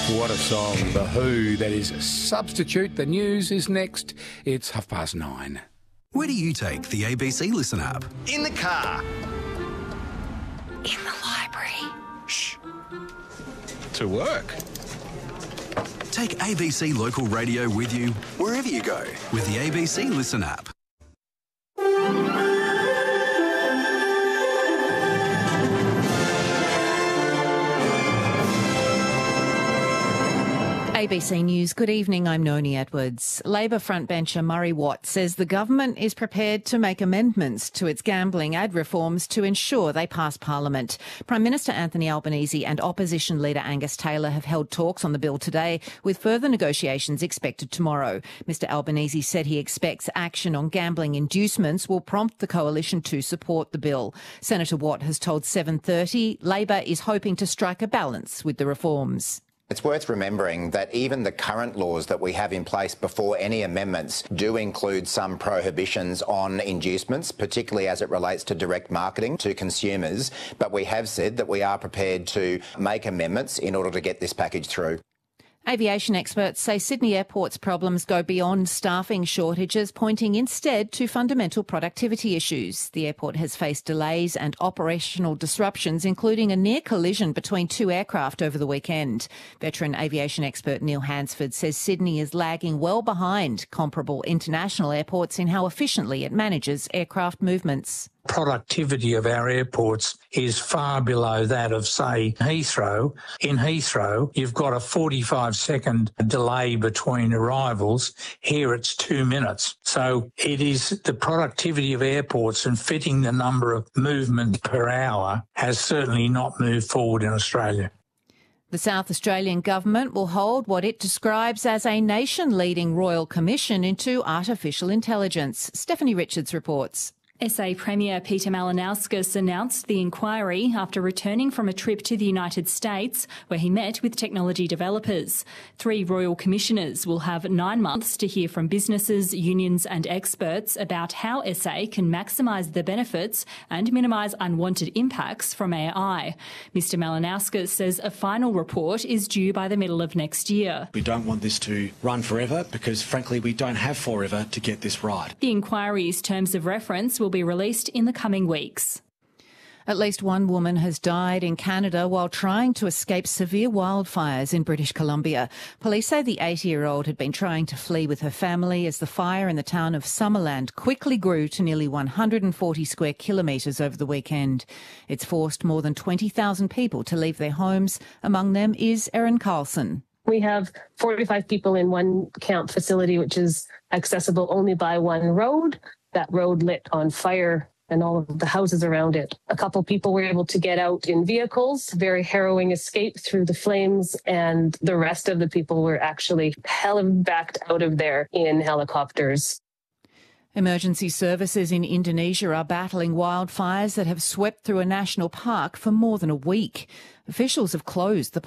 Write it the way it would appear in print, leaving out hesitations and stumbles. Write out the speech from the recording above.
What a song. The Who, that is Substitute. The news is next. It's 9:30. Where do you take the ABC Listen app? In the car. In the library. Shh. To work. Take ABC Local Radio with you wherever you go with the ABC Listen app. ABC News, good evening, I'm Noni Edwards. Labor frontbencher Murray Watt says the government is prepared to make amendments to its gambling ad reforms to ensure they pass Parliament. Prime Minister Anthony Albanese and Opposition Leader Angus Taylor have held talks on the bill today, with further negotiations expected tomorrow. Mr Albanese said he expects action on gambling inducements will prompt the coalition to support the bill. Senator Watt has told 7:30 Labor is hoping to strike a balance with the reforms. It's worth remembering that even the current laws that we have in place before any amendments do include some prohibitions on inducements, particularly as it relates to direct marketing to consumers. But we have said that we are prepared to make amendments in order to get this package through. Aviation experts say Sydney Airport's problems go beyond staffing shortages, pointing instead to fundamental productivity issues. The airport has faced delays and operational disruptions, including a near collision between two aircraft over the weekend. Veteran aviation expert Neil Hansford says Sydney is lagging well behind comparable international airports in how efficiently it manages aircraft movements. Productivity of our airports is far below that of, say, Heathrow. In Heathrow, you've got a 45-second delay between arrivals. Here it's 2 minutes. So it is the productivity of airports and fitting the number of movements per hour has certainly not moved forward in Australia. The South Australian government will hold what it describes as a nation-leading royal commission into artificial intelligence. Stephanie Richards reports. SA Premier Peter Malinauskas announced the inquiry after returning from a trip to the United States, where he met with technology developers. 3 royal commissioners will have 9 months to hear from businesses, unions and experts about how SA can maximise the benefits and minimise unwanted impacts from AI. Mr Malinauskas says a final report is due by the middle of next year. We don't want this to run forever because, frankly, we don't have forever to get this right. The inquiry's terms of reference will be released in the coming weeks. At least one woman has died in Canada while trying to escape severe wildfires in British Columbia. Police say the 80-year-old had been trying to flee with her family as the fire in the town of Summerland quickly grew to nearly 140 square kilometres over the weekend. It's forced more than 20,000 people to leave their homes. Among them is Erin Carlson. We have 45 people in one camp facility, which is accessible only by one road. That road lit on fire and all of the houses around it. A couple people were able to get out in vehicles, very harrowing escape through the flames, and the rest of the people were actually backed out of there in helicopters. Emergency services in Indonesia are battling wildfires that have swept through a national park for more than a week. Officials have closed the